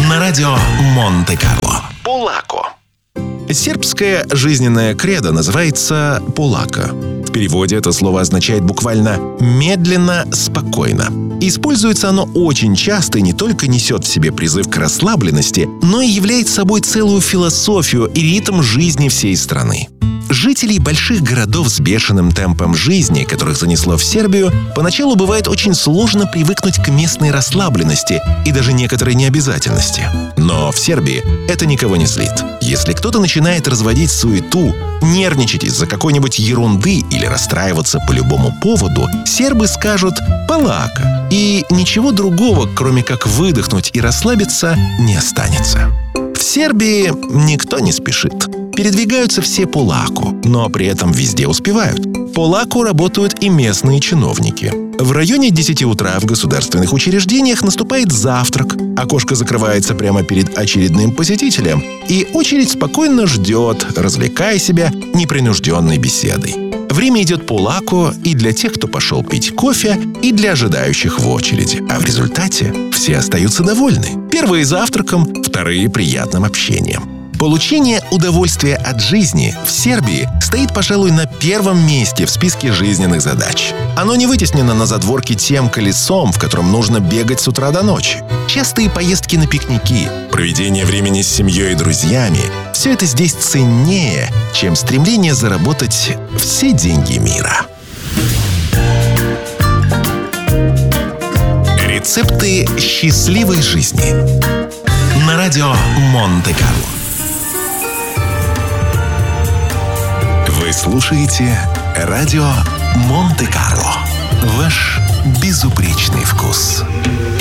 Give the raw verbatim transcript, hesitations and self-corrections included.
на радио Монте-Карло. Полако. Сербское жизненное кредо называется «полако». В переводе это слово означает буквально «медленно, спокойно». Используется оно очень часто и не только несет в себе призыв к расслабленности, но и является собой целую философию и ритм жизни всей страны. Жителей больших городов с бешеным темпом жизни, которых занесло в Сербию, поначалу бывает очень сложно привыкнуть к местной расслабленности и даже некоторой необязательности. Но в Сербии это никого не злит. Если кто-то начинает разводить суету, нервничать из-за какой-нибудь ерунды или расстраиваться по любому поводу, сербы скажут «полако», и ничего другого, кроме как выдохнуть и расслабиться, не останется. В Сербии никто не спешит. Передвигаются все полако, но при этом везде успевают. Полако работают и местные чиновники. В районе десяти утра в государственных учреждениях наступает завтрак, окошко закрывается прямо перед очередным посетителем, и очередь спокойно ждет, развлекая себя непринужденной беседой. Время идет полако и для тех, кто пошел пить кофе, и для ожидающих в очереди. А в результате все остаются довольны. Первые завтраком, вторые приятным общением. Получение удовольствия от жизни в Сербии стоит, пожалуй, на первом месте в списке жизненных задач. Оно не вытеснено на задворке тем колесом, в котором нужно бегать с утра до ночи. Частые поездки на пикники, проведение времени с семьей и друзьями – все это здесь ценнее, чем стремление заработать все деньги мира. Рецепты счастливой жизни на радио Монте-Карло. Вы слушаете радио Монте-Карло. Ваш безупречный вкус.